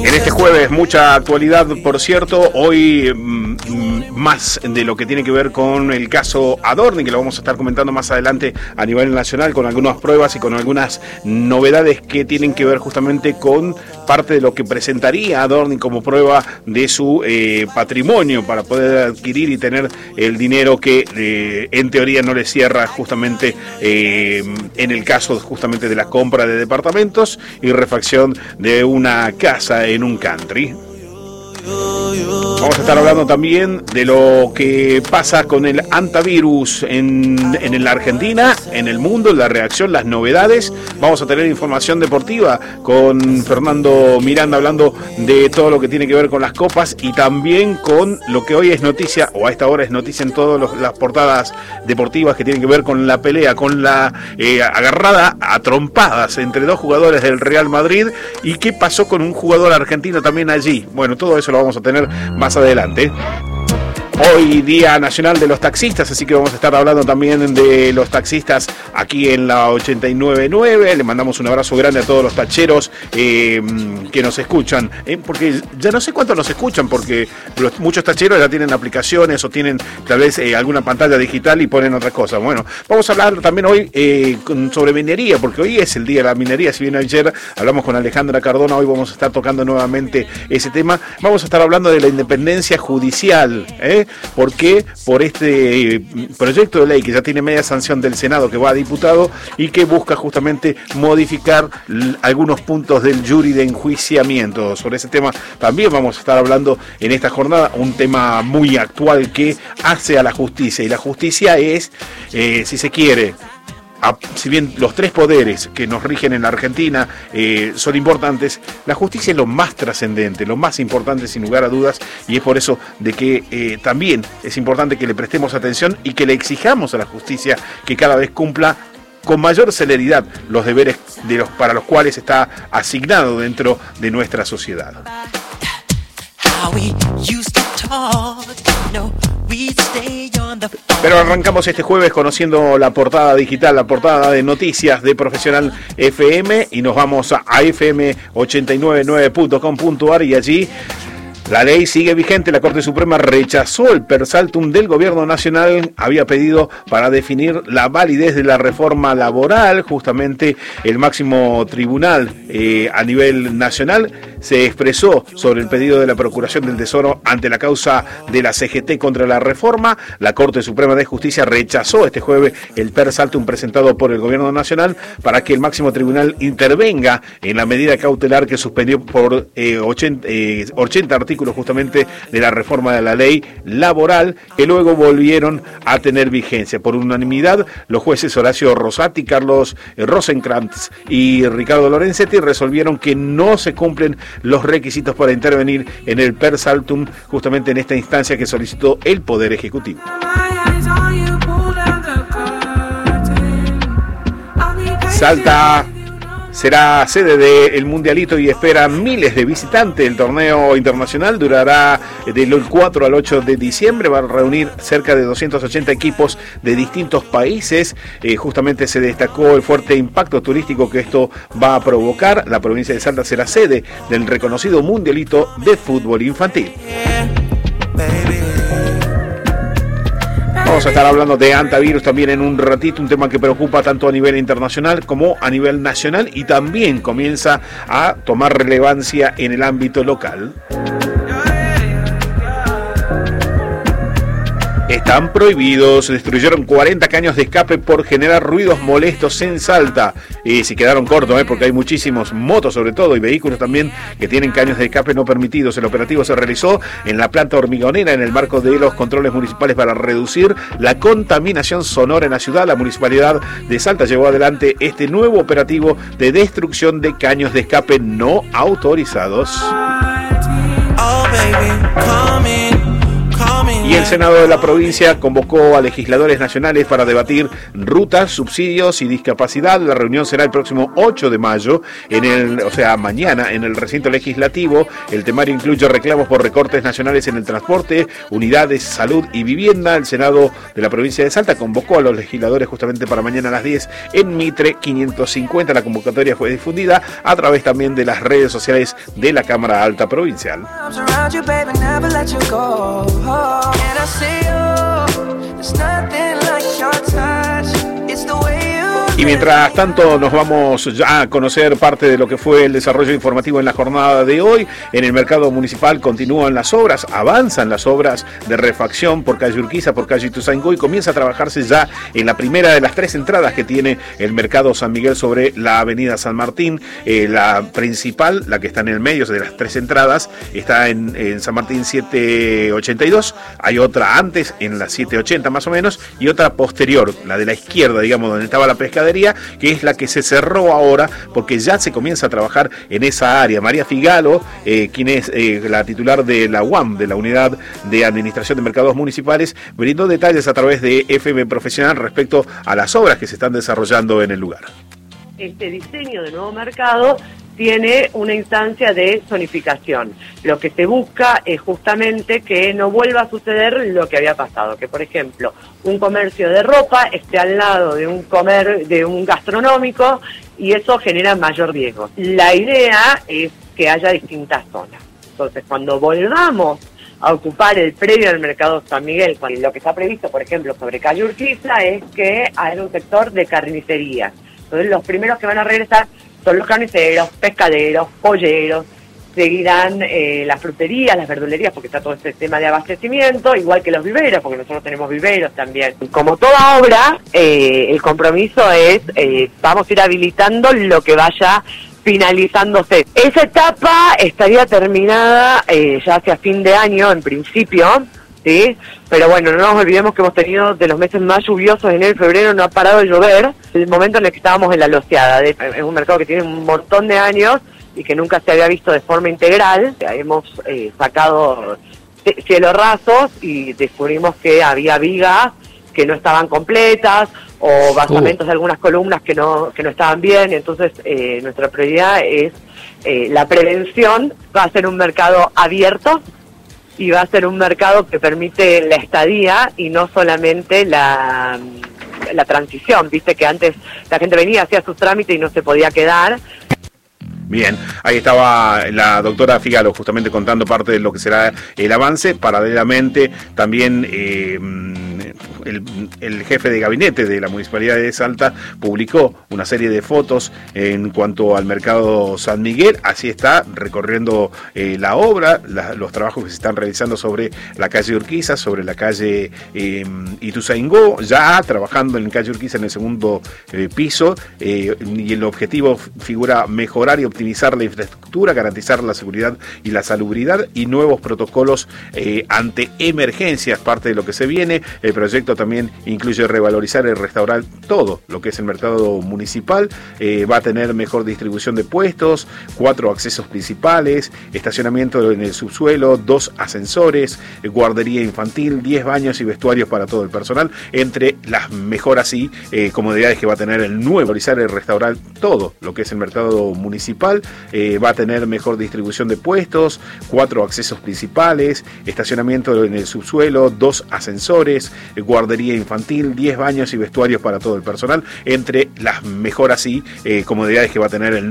En este jueves, mucha actualidad, por cierto. Hoy más de lo que tiene que ver con el caso Adorni, que lo vamos a estar comentando más adelante a nivel nacional, con algunas pruebas y con algunas novedades que tienen que ver justamente con parte de lo que presentaría Adorni como prueba de su patrimonio para poder adquirir y tener el dinero que en teoría no le cierra justamente en el caso justamente de la compra de departamentos y refacción de una casa en un country. Vamos a estar hablando también de lo que pasa con el antivirus en la Argentina, en el mundo, la reacción, las novedades. Vamos a tener información deportiva con Fernando Miranda hablando de todo lo que tiene que ver con las copas y también con lo que hoy es noticia, o a esta hora es noticia en todas las portadas deportivas que tienen que ver con la pelea, con la agarrada a trompadas entre dos jugadores del Real Madrid y qué pasó con un jugador argentino también allí. Bueno, todo eso lo vamos a tener más adelante. Hoy Día Nacional de los Taxistas, así que vamos a estar hablando también de los taxistas aquí en la 89.9. Le mandamos un abrazo grande a todos los tacheros que nos escuchan, porque ya no sé cuántos nos escuchan, porque muchos tacheros ya tienen aplicaciones o tienen tal vez alguna pantalla digital y ponen otras cosas. Bueno, vamos a hablar también hoy sobre minería, porque hoy es el Día de la Minería. Si bien ayer hablamos con Alejandra Cardona, hoy vamos a estar tocando nuevamente ese tema. Vamos a estar hablando de la independencia judicial, ¿Por qué? Por este proyecto de ley que ya tiene media sanción del Senado, que va a diputado y que busca justamente modificar algunos puntos del jury de enjuiciamiento. Sobre ese tema también vamos a estar hablando en esta jornada, un tema muy actual que hace a la justicia. Y la justicia es, si se quiere, si bien los tres poderes que nos rigen en la Argentina son importantes, la justicia es lo más trascendente, lo más importante sin lugar a dudas, y es por eso de que también es importante que le prestemos atención y que le exijamos a la justicia que cada vez cumpla con mayor celeridad los deberes para los cuales está asignado dentro de nuestra sociedad. Pero arrancamos este jueves conociendo la portada digital, la portada de noticias de Profesional FM, y nos vamos a fm899.com.ar y allí la ley sigue vigente. La Corte Suprema rechazó el per saltum del Gobierno Nacional. Había pedido para definir la validez de la reforma laboral. Justamente el máximo tribunal a nivel nacional se expresó sobre el pedido de la Procuración del Tesoro ante la causa de la CGT contra la reforma. La Corte Suprema de Justicia rechazó este jueves el per saltum presentado por el Gobierno Nacional para que el máximo tribunal intervenga en la medida cautelar que suspendió por 80 artículos justamente de la reforma de la ley laboral, que luego volvieron a tener vigencia. Por unanimidad, los jueces Horacio Rosati, Carlos Rosenkrantz y Ricardo Lorenzetti resolvieron que no se cumplen los requisitos para intervenir en el per saltum, justamente en esta instancia que solicitó el Poder Ejecutivo. Salta será sede del Mundialito y espera miles de visitantes. El torneo internacional durará del 4 al 8 de diciembre. Va a reunir cerca de 280 equipos de distintos países. Justamente se destacó el fuerte impacto turístico que esto va a provocar. La provincia de Salta será sede del reconocido Mundialito de fútbol infantil. Vamos a estar hablando de antivirus también en un ratito, un tema que preocupa tanto a nivel internacional como a nivel nacional y también comienza a tomar relevancia en el ámbito local. Están prohibidos. Se destruyeron 40 caños de escape por generar ruidos molestos en Salta. Y se quedaron cortos, porque hay muchísimos motos sobre todo y vehículos también que tienen caños de escape no permitidos. El operativo se realizó en la planta hormigonera en el marco de los controles municipales para reducir la contaminación sonora en la ciudad. La municipalidad de Salta llevó adelante este nuevo operativo de destrucción de caños de escape no autorizados. Oh, baby, come in. Y el Senado de la provincia convocó a legisladores nacionales para debatir rutas, subsidios y discapacidad. La reunión será el próximo 8 de mayo, mañana, en el recinto legislativo. El temario incluye reclamos por recortes nacionales en el transporte, unidades, salud y vivienda. El Senado de la provincia de Salta convocó a los legisladores justamente para mañana a las 10 en Mitre 550. La convocatoria fue difundida a través también de las redes sociales de la Cámara Alta Provincial. Y mientras tanto nos vamos ya a conocer parte de lo que fue el desarrollo informativo en la jornada de hoy. En el mercado municipal continúan las obras, avanzan las obras de refacción por calle Urquiza, por calle Ituzaingó, y comienza a trabajarse ya en la primera de las 3 entradas que tiene el mercado San Miguel sobre la avenida San Martín. La principal, la que está en el medio de las 3 entradas, está en San Martín 782, hay otra antes en la 780 más o menos, y otra posterior, la de la izquierda, digamos, donde estaba la pescadería, que es la que se cerró ahora porque ya se comienza a trabajar en esa área. María Figalo, quien es la titular de la UAM, de la Unidad de Administración de Mercados Municipales, brindó detalles a través de FM Profesional respecto a las obras que se están desarrollando en el lugar. Este diseño de nuevo mercado tiene una instancia de zonificación. Lo que se busca es justamente que no vuelva a suceder lo que había pasado, que por ejemplo un comercio de ropa esté al lado de un gastronómico, y eso genera mayor riesgo. La idea es que haya distintas zonas. Entonces, cuando volvamos a ocupar el predio del mercado San Miguel, lo que está previsto, por ejemplo, sobre calle Urquiza, es que haya un sector de carnicería. Entonces, los primeros que van a regresar son los carniceros, pescaderos, polleros. Seguirán las fruterías, las verdulerías, porque está todo este tema de abastecimiento, igual que los viveros, porque nosotros tenemos viveros también. Como toda obra, el compromiso es, vamos a ir habilitando lo que vaya finalizándose. Esa etapa estaría terminada ya hacia fin de año, en principio, ¿sí? Pero bueno, no nos olvidemos que hemos tenido de los meses más lluviosos, enero y febrero, no ha parado de llover. El momento en el que estábamos en la loceada, es un mercado que tiene un montón de años y que nunca se había visto de forma integral. Hemos sacado cielos rasos y descubrimos que había vigas que no estaban completas o basamentos de algunas columnas que no estaban bien. Entonces nuestra prioridad es la prevención. Va a ser un mercado abierto y va a ser un mercado que permite la estadía y no solamente la transición. Viste que antes la gente venía, hacía sus trámites y no se podía quedar. Bien, ahí estaba la doctora Figalo justamente contando parte de lo que será el avance. Paralelamente también el jefe de gabinete de la Municipalidad de Salta publicó una serie de fotos en cuanto al mercado San Miguel. Así está recorriendo la obra, los trabajos que se están realizando sobre la calle Urquiza, sobre la calle Ituzaingó, ya trabajando en la calle Urquiza en el segundo piso, y el objetivo figura mejorar y optimizar la infraestructura, garantizar la seguridad y la salubridad y nuevos protocolos ante emergencias, parte de lo que se viene. El proyecto también incluye revalorizar y restaurar todo lo que es el mercado municipal. Va a tener mejor distribución de puestos, 4 accesos principales, estacionamiento en el subsuelo, 2 ascensores, guardería infantil, 10 baños y vestuarios para todo el personal, entre las mejoras y comodidades que va a tener el nuevo. Valorizar y restaurar todo lo que es el mercado municipal. Va a tener mejor distribución de puestos, 4 accesos principales, estacionamiento en el subsuelo, 2 ascensores, guardería infantil, 10 baños y vestuarios para todo el personal, entre las mejoras y comodidades que va a tener el